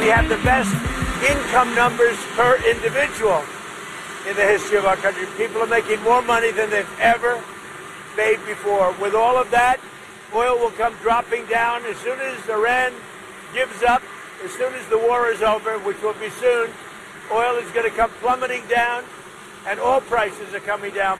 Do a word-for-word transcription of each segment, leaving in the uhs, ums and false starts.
have the best income numbers per individual in the history of our country. People are making more money than they've ever made before. With all of that, oil will come dropping down as soon as Iran gives up, as soon as the war is over, which will be soon. Oil is going to come plummeting down, and all prices are coming down.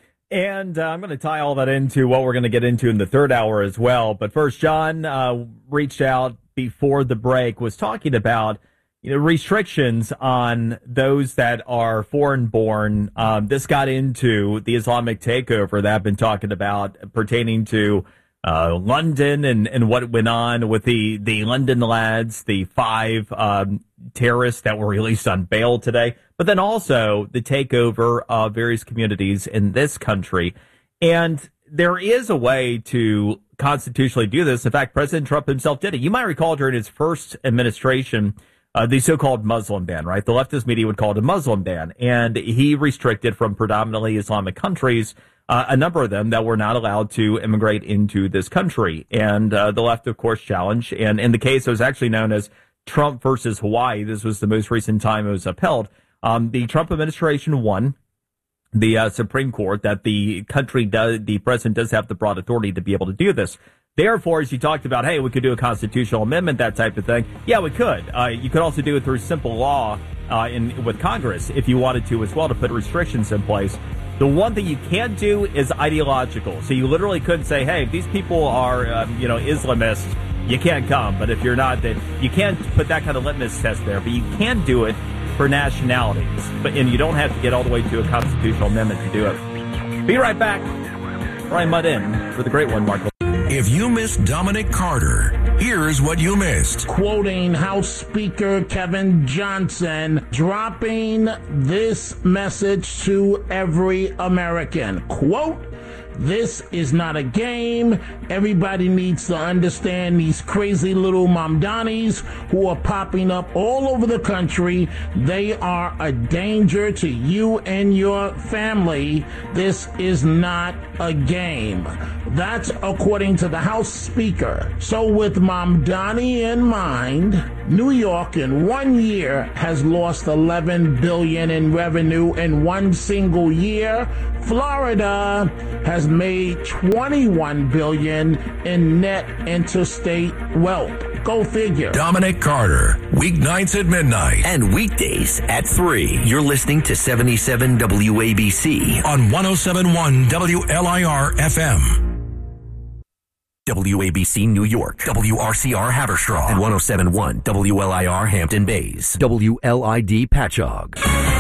And uh, I'm going to tie all that into what we're going to get into in the third hour as well. But first, John uh, reached out before the break, was talking about you know restrictions on those that are foreign-born. Um, this got into the Islamic takeover that I've been talking about pertaining to uh, London and, and what went on with the, the London lads, the five um, terrorists that were released on bail today, but then also the takeover of various communities in this country. And there is a way to constitutionally do this. In fact, President Trump himself did it. You might recall during his first administration, uh, the so-called Muslim ban, right? The leftist media would call it a Muslim ban. And he restricted from predominantly Islamic countries uh, a number of them that were not allowed to immigrate into this country. And uh, the left, of course, challenged. And in the case, it was actually known as Trump versus Hawaii. This was the most recent time it was upheld. Um, the Trump administration won the uh, Supreme Court that the country does, the president does have the broad authority to be able to do this. Therefore, as you talked about, hey, we could do a constitutional amendment, that type of thing. Yeah, we could. Uh, you could also do it through simple law uh, in with Congress if you wanted to as well to put restrictions in place. The one thing you can't do is ideological. So you literally couldn't say, hey, if these people are, um, you know, Islamists, you can't come. But if you're not, then you can't put that kind of litmus test there. But you can do it for nationalities. But and you don't have to get all the way to a constitutional amendment to do it. Be right back. Brian Mudd in for the great one, Mark. If you missed Dominic Carter, here's what you missed. Quoting House Speaker Kevin Johnson, dropping this message to every American. Quote, this is not a game. Everybody needs to understand these crazy little Mamdanis who are popping up all over the country. They are a danger to you and your family. This is not a game. That's according to the House Speaker. So with Mamdani in mind, New York in one year has lost eleven billion dollars in revenue in one single year. Florida has made twenty-one billion dollars in net interstate wealth. Go figure. Dominic Carter, weeknights at midnight. And weekdays at three. You're listening to seventy-seven W A B C. On one oh seven point one W L I R F M. W A B C New York, W R C R Haverstraw, and one oh seven point one W L I R Hampton Bays, W L I D Patchogue.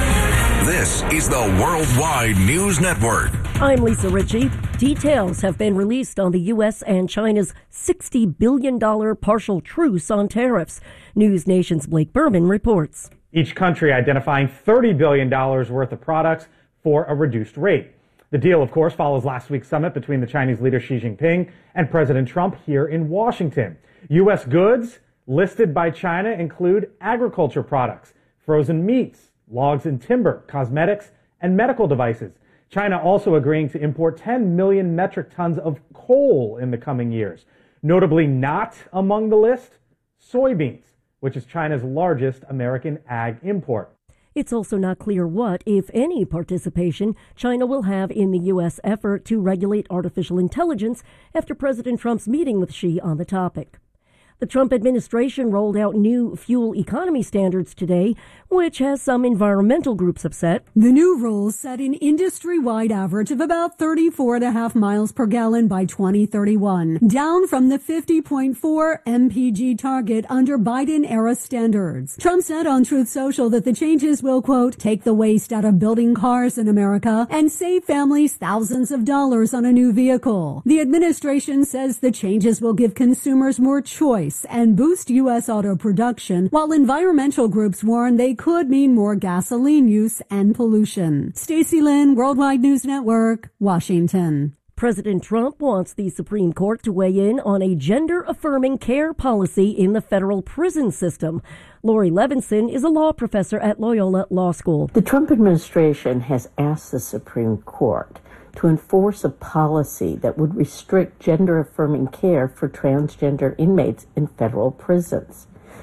This is the Worldwide News Network. I'm Lisa Ritchie. Details have been released on the U S and China's sixty billion dollars partial truce on tariffs. News Nation's Blake Berman reports. Each country identifying thirty billion dollars worth of products for a reduced rate. The deal, of course, follows last week's summit between the Chinese leader Xi Jinping and President Trump here in Washington. U S goods listed by China include agriculture products, frozen meats, logs and timber, cosmetics, and medical devices. China also agreeing to import ten million metric tons of coal in the coming years. Notably not among the list, soybeans, which is China's largest American ag import. It's also not clear what, if any, participation China will have in the U S effort to regulate artificial intelligence after President Trump's meeting with Xi on the topic. The Trump administration rolled out new fuel economy standards today, which has some environmental groups upset. The new rules set an industry-wide average of about thirty-four and a half miles per gallon by twenty thirty-one, down from the fifty point four M P G target under Biden-era standards. Trump said on Truth Social that the changes will, quote, take the waste out of building cars in America and save families thousands of dollars on a new vehicle. The administration says the changes will give consumers more choice and boost U S auto production, while environmental groups warn they could mean more gasoline use and pollution. Stacey Lynn, Worldwide News Network, Washington. President Trump wants the Supreme Court to weigh in on a gender-affirming care policy in the federal prison system. Lori Levinson is a law professor at Loyola Law School. The Trump administration has asked the Supreme Court to enforce a policy that would restrict gender-affirming care for transgender inmates in federal prisons.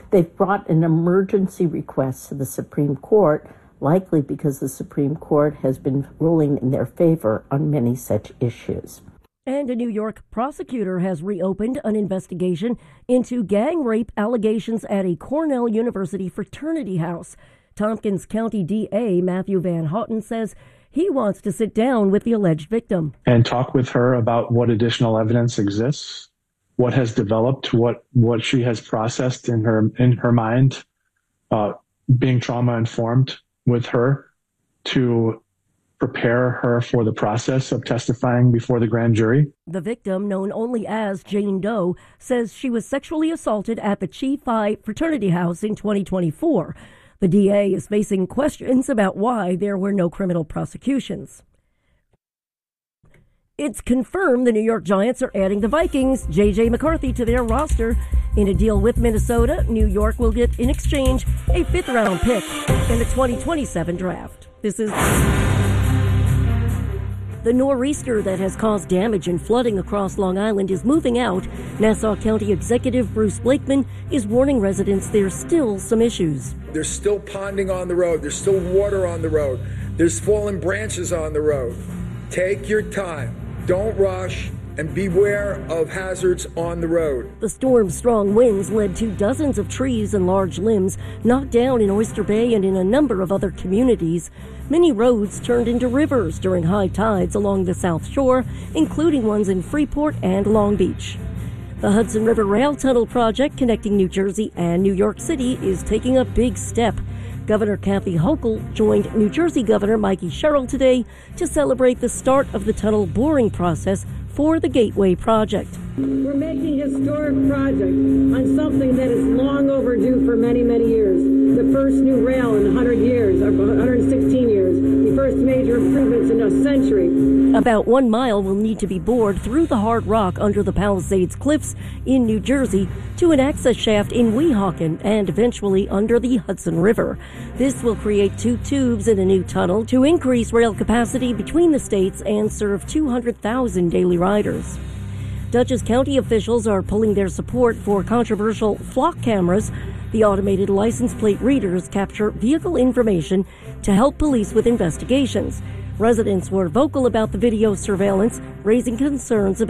They've brought an emergency request to the Supreme Court, likely because the Supreme Court has been ruling in their favor on many such issues. And a New York prosecutor has reopened an investigation into gang rape allegations at a Cornell University fraternity house. Tompkins County D A Matthew Van Houten says he wants to sit down with the alleged victim and talk with her about what additional evidence exists, what has developed, what what she has processed in her in her mind, uh, being trauma informed with her to prepare her for the process of testifying before the grand jury. The victim, known only as Jane Doe, says she was sexually assaulted at the Chi Phi fraternity house in twenty twenty-four. The D A is facing questions about why there were no criminal prosecutions. It's confirmed the New York Giants are adding the Vikings, J J McCarthy, to their roster. In a deal with Minnesota, New York will get in exchange a fifth-round pick in the twenty twenty-seven draft. This is the nor'easter that has caused damage and flooding across Long Island is moving out. Nassau County Executive Bruce Blakeman is warning residents there's still some issues. There's still ponding on the road. There's still water on the road. There's fallen branches on the road. Take your time. Don't rush. And beware of hazards on the road. The storm's strong winds led to dozens of trees and large limbs knocked down in Oyster Bay and in a number of other communities. Many roads turned into rivers during high tides along the South Shore, including ones in Freeport and Long Beach. The Hudson River Rail Tunnel project connecting New Jersey and New York City is taking a big step. Governor Kathy Hochul joined New Jersey Governor Mikey Sherrill today to celebrate the start of the tunnel boring process for the Gateway project. We're making a historic project on something that is long overdue for many, many years. The first new rail in one hundred years, or one hundred sixteen years. The first major improvements in a century. About one mile will need to be bored through the hard rock under the Palisades Cliffs in New Jersey to an access shaft in Weehawken and eventually under the Hudson River. This will create two tubes in a new tunnel to increase rail capacity between the states and serve two hundred thousand daily riders. Dutchess County officials are pulling their support for controversial flock cameras. The automated license plate readers capture vehicle information to help police with investigations. Residents were vocal about the video surveillance, raising concerns about